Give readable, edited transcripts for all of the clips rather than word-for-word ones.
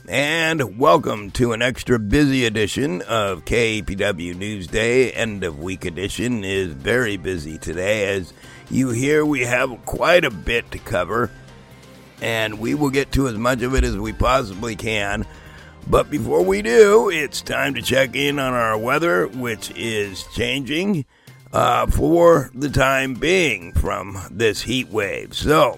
And welcome to an extra busy edition of KAPW Newsday. End of week edition is very busy today. As you hear, we have quite a bit to cover, and we will get to as much of it as we possibly can. But before we do, it's time to check in on our weather, which is changing for the time being from this heat wave. So,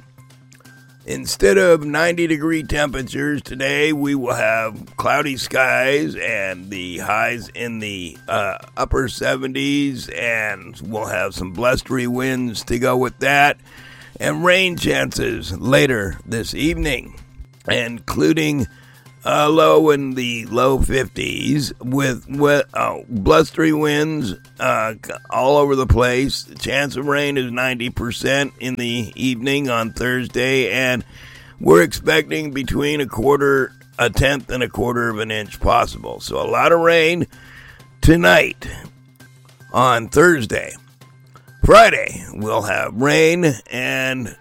instead of 90-degree temperatures today, we will have cloudy skies and the highs in the upper 70s, and we'll have some blustery winds to go with that, and rain chances later this evening, including low in the low 50s with blustery winds all over the place. The chance of rain is 90% in the evening on Thursday, and we're expecting between a tenth and a quarter of an inch possible. So a lot of rain tonight on Thursday. Friday, we'll have rain and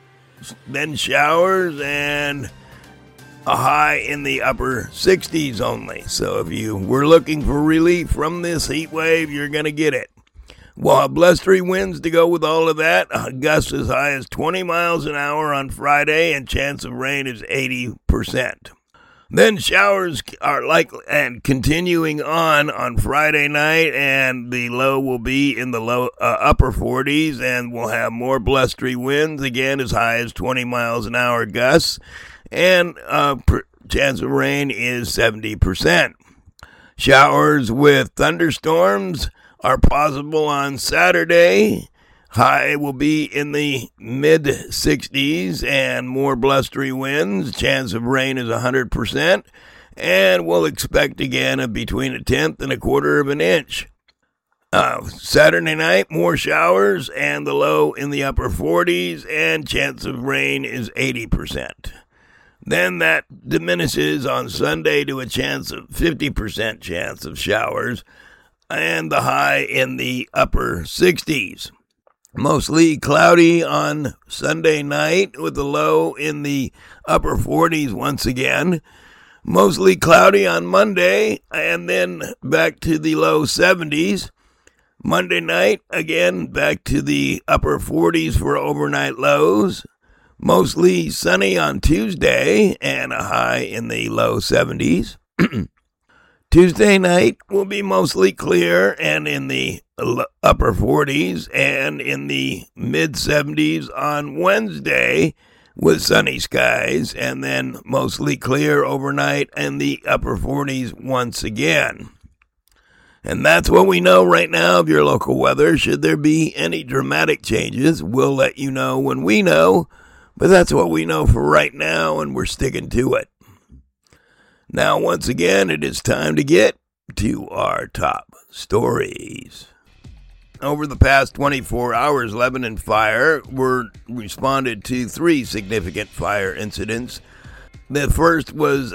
then showers and a high in the upper 60s only. So if you were looking for relief from this heat wave, you're going to get it. We'll have blustery winds to go with all of that. Gusts as high as 20 miles an hour on Friday, and chance of rain is 80%. Then showers are likely and continuing on Friday night, and the low will be in the upper 40s, and we'll have more blustery winds, again as high as 20 miles an hour gusts. And chance of rain is 70%. Showers with thunderstorms are possible on Saturday. High will be in the mid-60s and more blustery winds. Chance of rain is 100%. And we'll expect again of between a tenth and a quarter of an inch. Saturday night, more showers and the low in the upper 40s, and chance of rain is 80%. Then that diminishes on Sunday to a 50% chance of showers, and the high in the upper 60s. Mostly cloudy on Sunday night with the low in the upper 40s once again. Mostly cloudy on Monday, and then back to the low 70s. Monday night, again, back to the upper 40s for overnight lows. Mostly sunny on Tuesday and a high in the low 70s. Tuesday night will be mostly clear and in the upper 40s, and in the mid 70s on Wednesday with sunny skies, and then mostly clear overnight and the upper 40s once again. And that's what we know right now of your local weather. Should there be any dramatic changes, we'll let you know when we know. But that's what we know for right now, and we're sticking to it. Now, once again, it is time to get to our top stories. Over the past 24 hours, Lebanon Fire responded to 3 significant fire incidents. The first was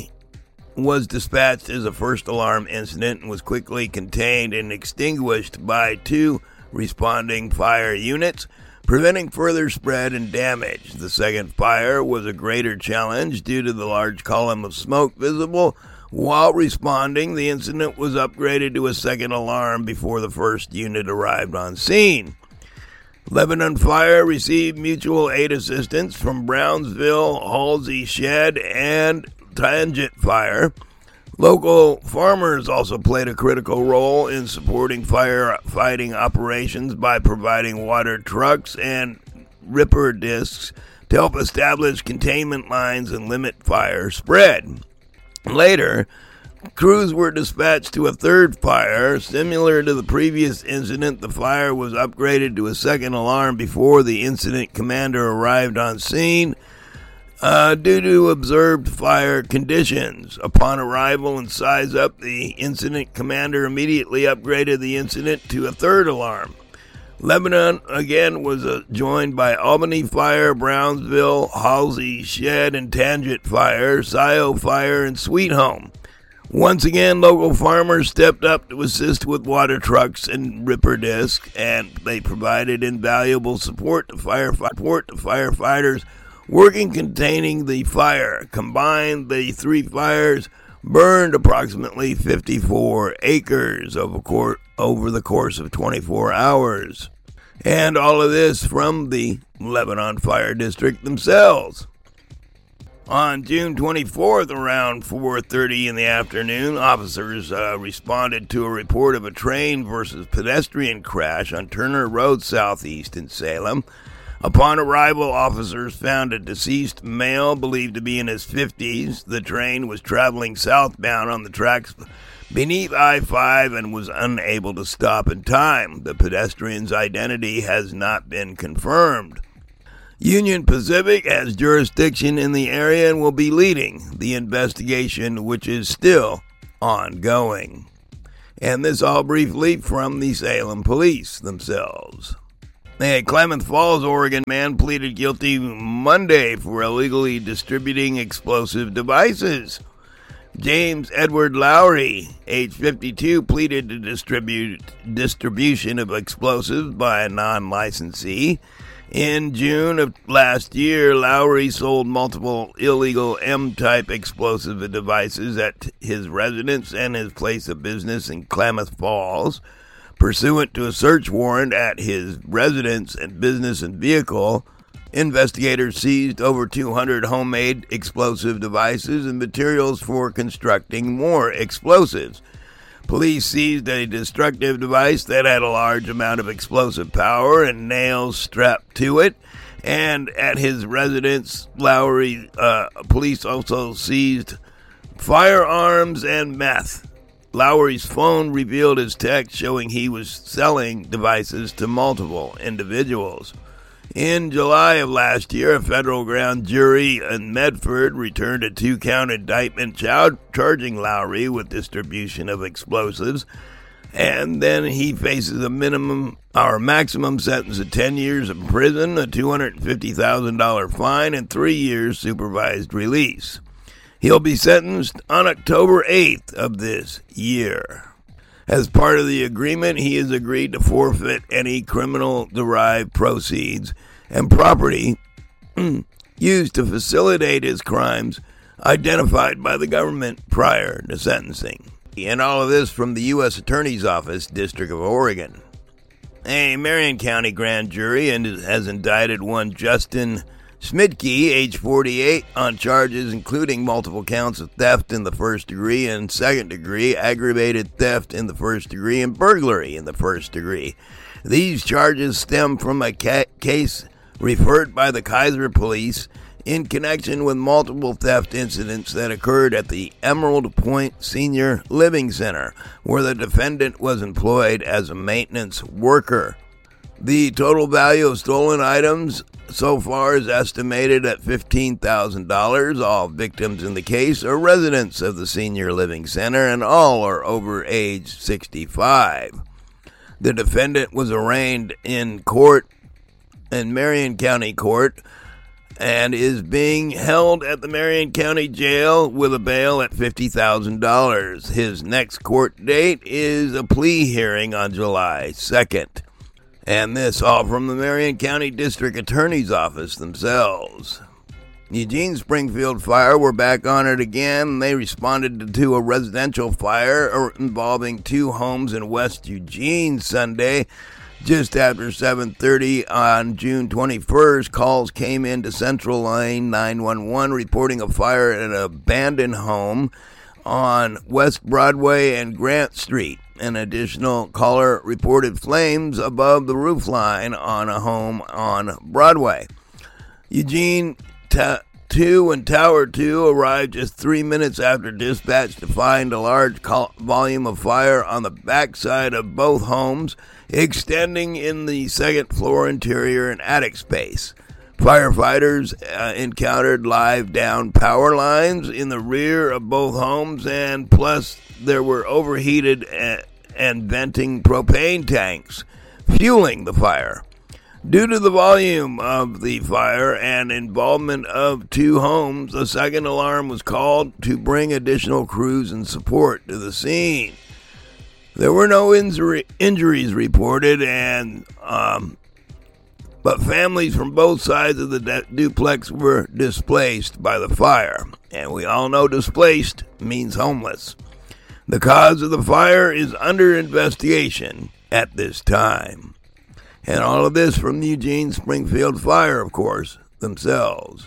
dispatched as a first alarm incident and was quickly contained and extinguished by 2 responding fire units, preventing further spread and damage. The second fire was a greater challenge due to the large column of smoke visible. While responding, the incident was upgraded to a second alarm before the first unit arrived on scene. Lebanon Fire received mutual aid assistance from Brownsville, Halsey Shed, and Tangent Fire. Local farmers also played a critical role in supporting firefighting operations by providing water trucks and ripper discs to help establish containment lines and limit fire spread. Later, crews were dispatched to a third fire. Similar to the previous incident, the fire was upgraded to a second alarm before the incident commander arrived on scene. Due to observed fire conditions. Upon arrival and size up, the incident commander immediately upgraded the incident to a third alarm. Lebanon, again, was joined by Albany Fire, Brownsville, Halsey Shed, and Tangent Fire, Scio Fire, and Sweet Home. Once again, local farmers stepped up to assist with water trucks and ripper discs, and they provided invaluable support to firefighters working containing the fire. Combined, the three fires burned approximately 54 acres over the course of 24 hours. And all of this from the Lebanon Fire District themselves. On June 24th, around 4:30 in the afternoon, officers responded to a report of a train versus pedestrian crash on Turner Road southeast in Salem. Upon arrival, officers found a deceased male believed to be in his 50s. The train was traveling southbound on the tracks beneath I-5 and was unable to stop in time. The pedestrian's identity has not been confirmed. Union Pacific has jurisdiction in the area and will be leading the investigation, which is still ongoing. And this all briefly from the Salem police themselves. A Klamath Falls, Oregon man pleaded guilty Monday for illegally distributing explosive devices. James Edward Lowry, age 52, pleaded to distribution of explosives by a non-licensee. In June of last year, Lowry sold multiple illegal M-type explosive devices at his residence and his place of business in Klamath Falls. Pursuant to a search warrant at his residence and business and vehicle, investigators seized over 200 homemade explosive devices and materials for constructing more explosives. Police seized a destructive device that had a large amount of explosive power and nails strapped to it. And at his residence, police also seized firearms and meth. Lowry's phone revealed his text showing he was selling devices to multiple individuals. In July of last year, a federal grand jury in Medford returned a 2-count indictment charging Lowry with distribution of explosives, and then he faces a maximum sentence of 10 years in prison, a $250,000 fine, and 3 years supervised release. He'll be sentenced on October 8th of this year. As part of the agreement, he has agreed to forfeit any criminal-derived proceeds and property used to facilitate his crimes identified by the government prior to sentencing. And all of this from the U.S. Attorney's Office, District of Oregon. A Marion County grand jury has indicted one Justin Smidke, age 48, on charges including multiple counts of theft in the first degree and second degree, aggravated theft in the first degree, and burglary in the first degree. These charges stem from a case referred by the Kaiser Police in connection with multiple theft incidents that occurred at the Emerald Point Senior Living Center, where the defendant was employed as a maintenance worker. The total value of stolen items so far is estimated at $15,000. All victims in the case are residents of the Senior Living Center, and all are over age 65. The defendant was arraigned in Marion County Court and is being held at the Marion County Jail with a bail at $50,000. His next court date is a plea hearing on July 2nd. And this all from the Marion County District Attorney's Office themselves. Eugene Springfield Fire were back on it again. They responded to a residential fire involving 2 homes in West Eugene Sunday. Just after 7:30 on June 21st, calls came into Central Line 911 reporting a fire at an abandoned home on West Broadway and Grant Street. An additional caller reported flames above the roof line on a home on Broadway. Eugene 2 and Tower 2 arrived just 3 minutes after dispatch to find a large volume of fire on the backside of both homes, extending in the second-floor interior and attic space. Firefighters encountered live down power lines in the rear of both homes, and plus there were overheated and venting propane tanks fueling the fire. Due to the volume of the fire and involvement of 2 homes, a second alarm was called to bring additional crews and support to the scene. There were no injuries reported, and but families from both sides of the duplex were displaced by the fire. And we all know displaced means homeless. The cause of the fire is under investigation at this time. And all of this from the Eugene Springfield Fire, of course, themselves.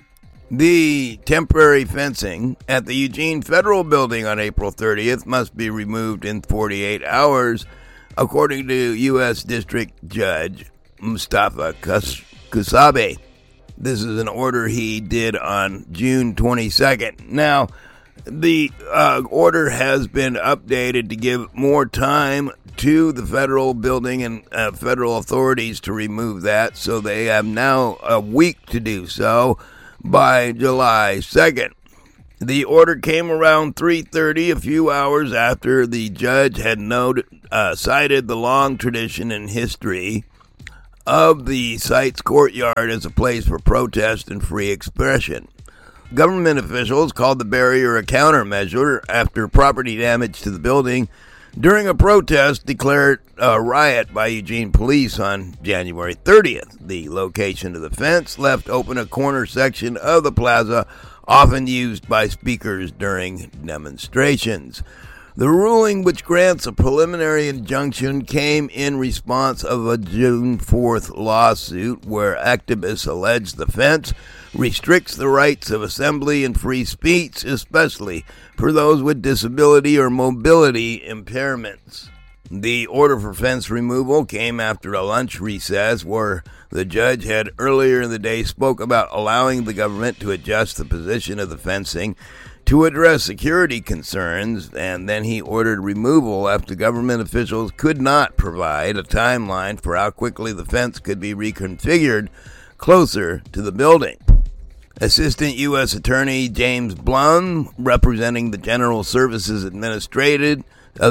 The temporary fencing at the Eugene Federal Building on April 30th must be removed in 48 hours, according to U.S. District Judge Mustafa Kusabe. This is an order he did on June 22nd. Now, the order has been updated to give more time to the federal building and federal authorities to remove that, so they have now a week to do so by July 2nd. The order came around 3:30, a few hours after the judge had cited the long tradition and history of the site's courtyard as a place for protest and free expression. Government officials called the barrier a countermeasure after property damage to the building during a protest declared a riot by Eugene police on January 30th. The location of the fence left open a corner section of the plaza often used by speakers during demonstrations. The ruling, which grants a preliminary injunction, came in response of a June 4th lawsuit where activists allege the fence restricts the rights of assembly and free speech, especially for those with disability or mobility impairments. The order for fence removal came after a lunch recess where the judge had earlier in the day spoke about allowing the government to adjust the position of the fencing to address security concerns, and then he ordered removal after government officials could not provide a timeline for how quickly the fence could be reconfigured closer to the building. Assistant U.S. Attorney James Blum, representing the General Services Administration,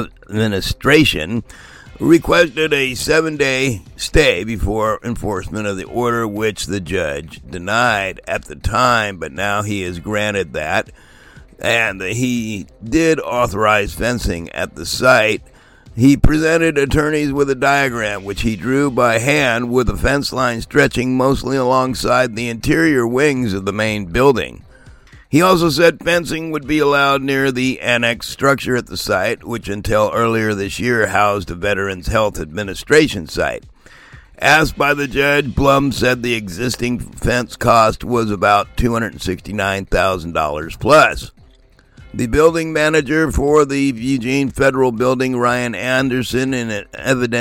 requested a 7-day stay before enforcement of the order, which the judge denied at the time, but now he has granted that. And he did authorize fencing at the site. He presented attorneys with a diagram, which he drew by hand with a fence line stretching mostly alongside the interior wings of the main building. He also said fencing would be allowed near the annex structure at the site, which until earlier this year housed a Veterans Health Administration site. Asked by the judge, Blum said the existing fence cost was about $269,000 plus. The building manager for the Eugene Federal Building, Ryan Anderson, in an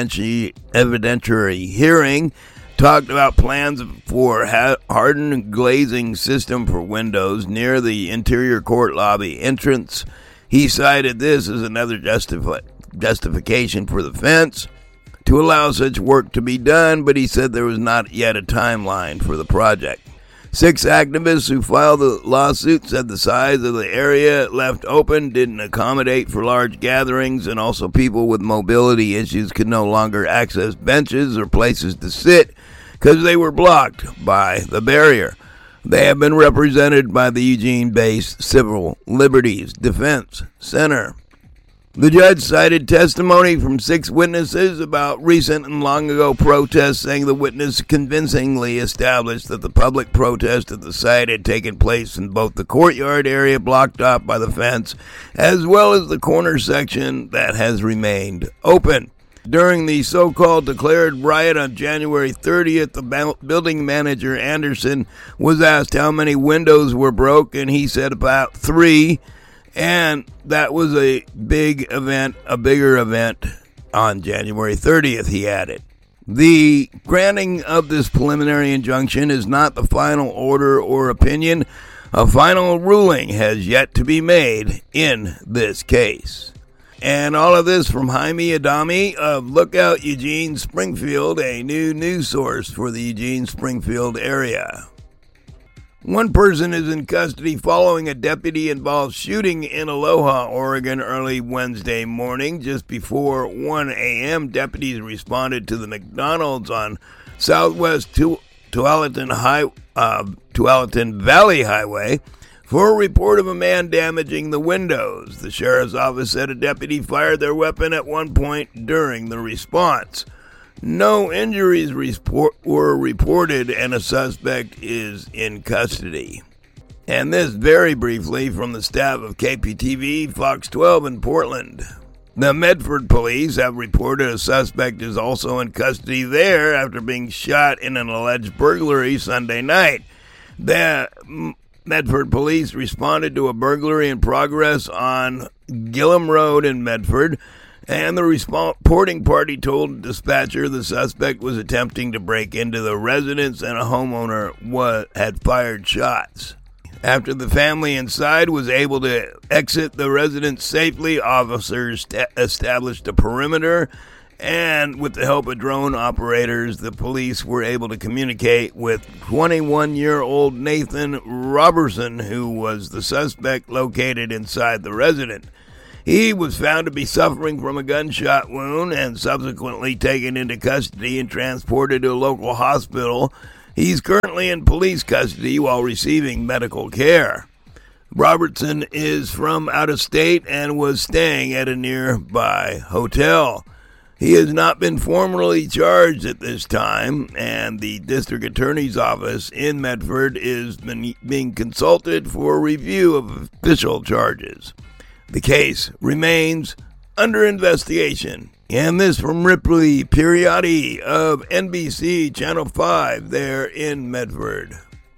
evidentiary hearing, talked about plans for hardened glazing system for windows near the interior court lobby entrance. He cited this as another justification for the fence to allow such work to be done, but he said there was not yet a timeline for the project. 6 activists who filed the lawsuit said the size of the area left open didn't accommodate for large gatherings, and also people with mobility issues could no longer access benches or places to sit because they were blocked by the barrier. They have been represented by the Eugene-based Civil Liberties Defense Center. The judge cited testimony from 6 witnesses about recent and long-ago protests, saying the witness convincingly established that the public protest at the site had taken place in both the courtyard area blocked off by the fence, as well as the corner section that has remained open. During the so-called declared riot on January 30th, the building manager, Anderson, was asked how many windows were broken. He said about 3. And that was a bigger event on January 30th, he added. The granting of this preliminary injunction is not the final order or opinion. A final ruling has yet to be made in this case. And all of this from Jaime Adami of Lookout Eugene Springfield, a new news source for the Eugene Springfield area. One person is in custody following a deputy-involved shooting in Aloha, Oregon, early Wednesday morning. Just before 1 a.m., deputies responded to the McDonald's on Southwest Tualatin Valley Highway for a report of a man damaging the windows. The sheriff's office said a deputy fired their weapon at one point during the response. No injuries were reported, and a suspect is in custody. And this very briefly from the staff of KPTV Fox 12 in Portland. The Medford police have reported a suspect is also in custody there after being shot in an alleged burglary Sunday night. The Medford police responded to a burglary in progress on Gillum Road in Medford, and the reporting party told the dispatcher the suspect was attempting to break into the residence and a homeowner had fired shots. After the family inside was able to exit the residence safely, officers established a perimeter, and with the help of drone operators, the police were able to communicate with 21-year-old Nathan Robertson, who was the suspect located inside the residence. He was found to be suffering from a gunshot wound and subsequently taken into custody and transported to a local hospital. He's currently in police custody while receiving medical care. Robertson is from out of state and was staying at a nearby hotel. He has not been formally charged at this time, and the district attorney's office in Medford is being consulted for review of official charges. The case remains under investigation. And this from Ripley Periotti of NBC Channel 5 there in Medford.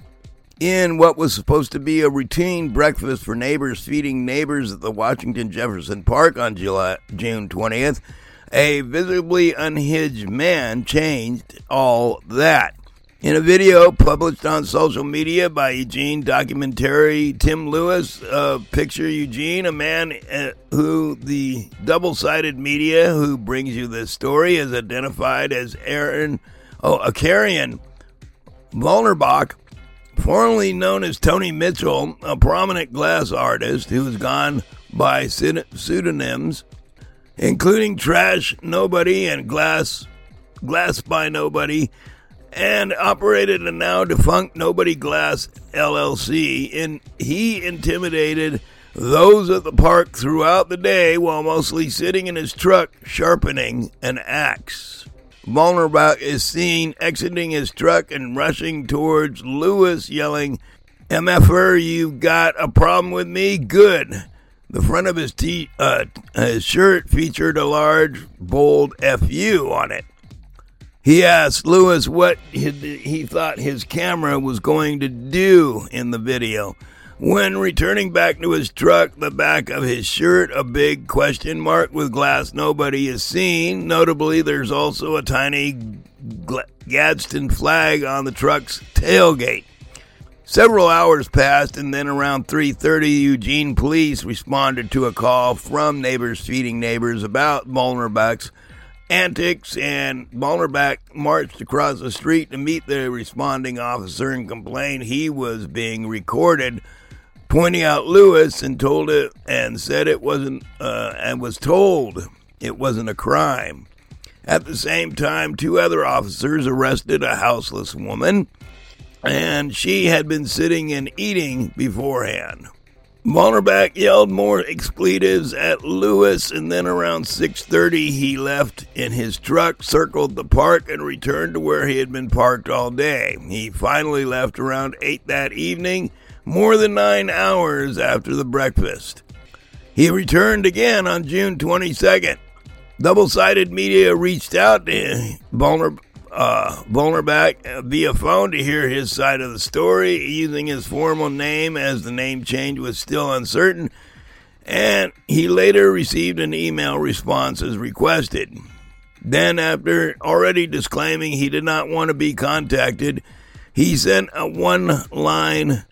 In what was supposed to be a routine breakfast for neighbors feeding neighbors at the Washington Jefferson Park on June 20th, a visibly unhinged man changed all that. In a video published on social media by Eugene documentary Tim Lewis, picture Eugene, a man who the double-sided media who brings you this story has identified as Karian Volnerbach, formerly known as Tony Mitchell, a prominent glass artist who has gone by pseudonyms, including Trash Nobody and Glass by Nobody, and operated a now defunct Nobody Glass LLC, and he intimidated those at the park throughout the day while mostly sitting in his truck sharpening an axe. Volnerbach is seen exiting his truck and rushing towards Lewis, yelling, "MFR, you got a problem with me? Good." The front of his shirt featured a large, bold FU on it. He asked Lewis what he thought his camera was going to do in the video. When returning back to his truck, the back of his shirt, a big question mark with Glass Nobody is seen. Notably, there's also a tiny Gadsden flag on the truck's tailgate. Several hours passed, and then around 3:30, Eugene police responded to a call from neighbors feeding neighbors about Volnerbach's antics, and Volnerbach marched across the street to meet the responding officer and complained he was being recorded, pointing out Lewis and said it wasn't and was told it wasn't a crime. At the same time, two other officers arrested a houseless woman, and she had been sitting and eating beforehand. Volnerbach yelled more expletives at Lewis, and then around 6:30 he left in his truck, circled the park, and returned to where he had been parked all day. He finally left around 8 that evening, more than 9 hours after the breakfast. He returned again on June 22nd. Double-sided media reached out to Volnerbach via phone to hear his side of the story, using his formal name as the name change was still uncertain, and he later received an email response as requested. Then, after already disclaiming he did not want to be contacted, he sent a one-line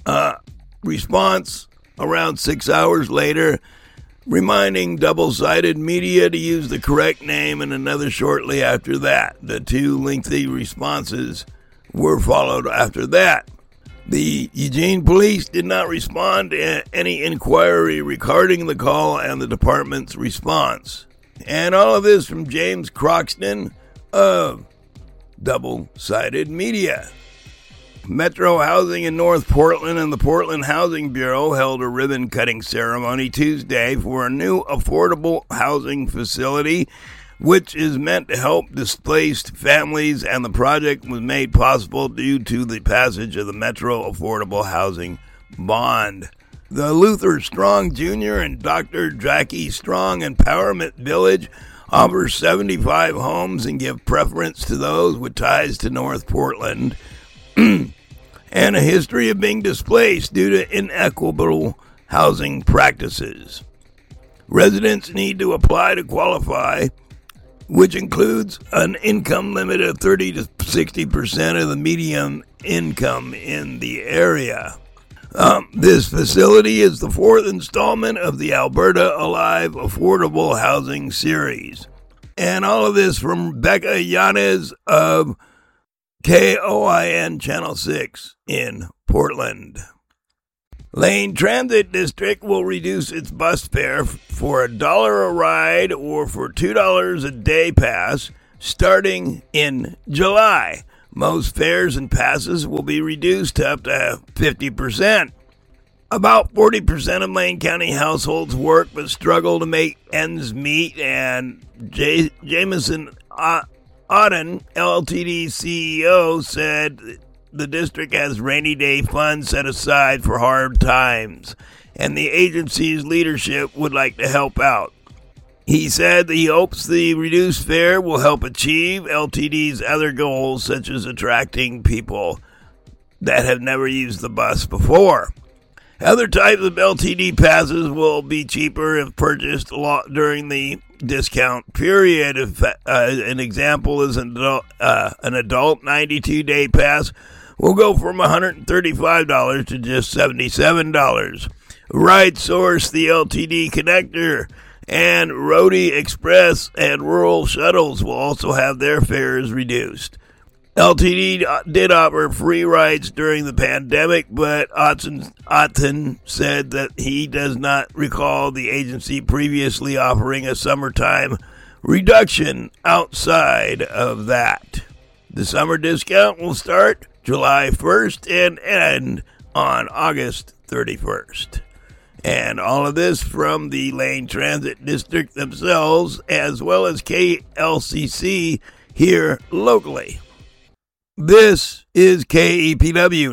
response around 6 hours later, reminding double-sided media to use the correct name, and another shortly after that. The two lengthy responses were followed after that. The Eugene police did not respond to any inquiry regarding the call and the department's response. And all of this from James Croxton of Double-Sided Media. Metro Housing in North Portland and the Portland Housing Bureau held a ribbon-cutting ceremony Tuesday for a new affordable housing facility which is meant to help displaced families, and the project was made possible due to the passage of the Metro Affordable Housing Bond. The Luther Strong Jr. and Dr. Jackie Strong Empowerment Village offers 75 homes and give preference to those with ties to North Portland and a history of being displaced due to inequitable housing practices. Residents need to apply to qualify, which includes an income limit of 30 to 60% of the median income in the area. This facility is the fourth installment of the Alberta Alive Affordable Housing Series. And all of this from Becca Yanez of KOIN Channel 6 in Portland. Lane Transit District will reduce its bus fare for $1 a ride or for $2 a day pass starting in July. Most fares and passes will be reduced to up to 50%. About 40% of Lane County households work but struggle to make ends meet, and Jameson Auden, LTD CEO, said the district has rainy day funds set aside for hard times, and the agency's leadership would like to help out. He said that he hopes the reduced fare will help achieve LTD's other goals, such as attracting people that have never used the bus before. Other types of LTD passes will be cheaper if purchased during the discount period. An example is an adult 92-day pass will go from $135 to just $77. RideSource, the LTD connector, and Roadie Express and rural shuttles will also have their fares reduced. LTD did offer free rides during the pandemic, but Otten said that he does not recall the agency previously offering a summertime reduction outside of that. The summer discount will start July 1st and end on August 31st. And all of this from the Lane Transit District themselves, as well as KLCC here locally. This is KEPW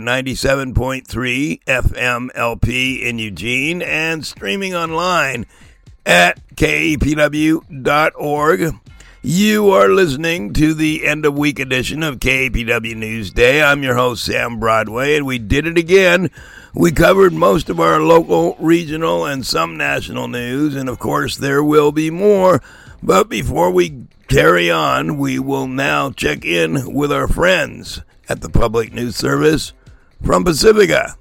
97.3 FM LP in Eugene and streaming online at kepw.org. You are listening to the end of week edition of KEPW Newsday. I'm your host, Sam Broadway, and we did it again. We covered most of our local, regional, and some national news, and of course there will be more. But before we carry on, we will now check in with our friends at the Public News Service from Pacifica.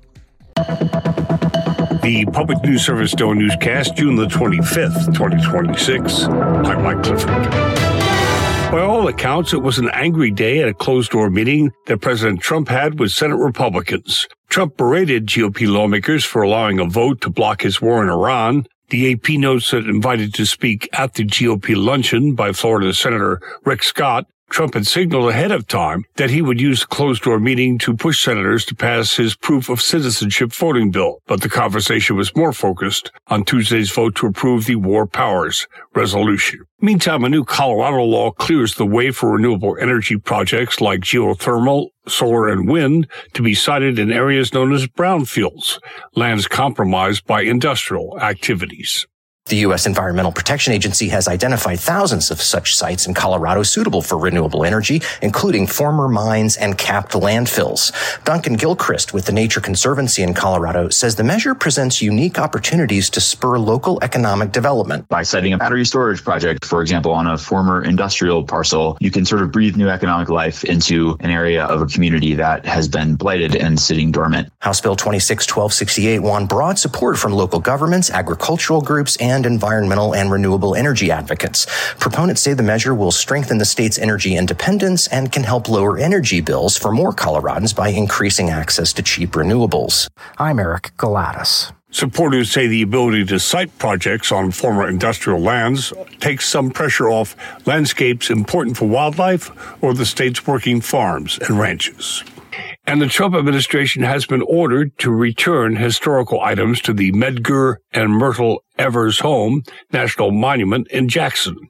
The Public News Service NOAA Newscast, June the 25th, 2026. I'm Mike Clifford. By all accounts, it was an angry day at a closed-door meeting that President Trump had with Senate Republicans. Trump berated GOP lawmakers for allowing a vote to block his war in Iran. The AP notes that invited to speak at the GOP luncheon by Florida Senator Rick Scott, Trump had signaled ahead of time that he would use the closed-door meeting to push senators to pass his proof of citizenship voting bill. But the conversation was more focused on Tuesday's vote to approve the War Powers Resolution. Meantime, a new Colorado law clears the way for renewable energy projects like geothermal, solar, and wind to be sited in areas known as brownfields, lands compromised by industrial activities. The U.S. Environmental Protection Agency has identified thousands of such sites in Colorado suitable for renewable energy, including former mines and capped landfills. Duncan Gilchrist with the Nature Conservancy in Colorado says the measure presents unique opportunities to spur local economic development. By siting a battery storage project, for example, on a former industrial parcel, you can sort of breathe new economic life into an area of a community that has been blighted and sitting dormant. House Bill 26-1268 won broad support from local governments, agricultural groups, and environmental and renewable energy advocates. Proponents say the measure will strengthen the state's energy independence and can help lower energy bills for more Coloradans by increasing access to cheap renewables. I'm Eric Galatis. Supporters say the ability to site projects on former industrial lands takes some pressure off landscapes important for wildlife or the state's working farms and ranches. And the Trump administration has been ordered to return historical items to the Medgar and Myrtle Evers Home National Monument in Jackson.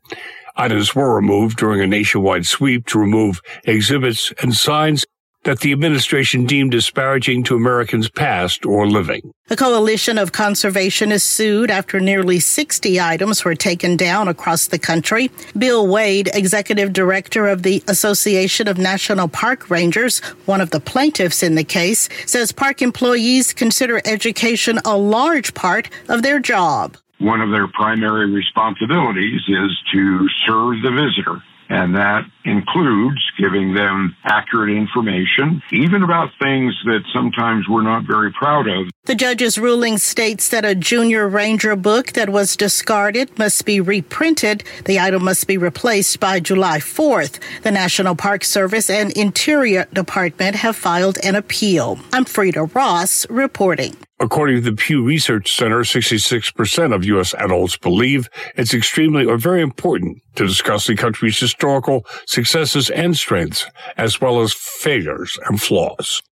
Items were removed during a nationwide sweep to remove exhibits and signs that the administration deemed disparaging to Americans past or living. A coalition of conservationists sued after nearly 60 items were taken down across the country. Bill Wade, executive director of the Association of National Park Rangers, one of the plaintiffs in the case, says park employees consider education a large part of their job. One of their primary responsibilities is to serve the visitor. And that includes giving them accurate information, even about things that sometimes we're not very proud of. The judge's ruling states that a junior ranger book that was discarded must be reprinted. The item must be replaced by July 4th. The National Park Service and Interior Department have filed an appeal. I'm Frida Ross reporting. According to the Pew Research Center, 66% of U.S. adults believe it's extremely or very important to discuss the country's historical successes and strengths, as well as failures and flaws.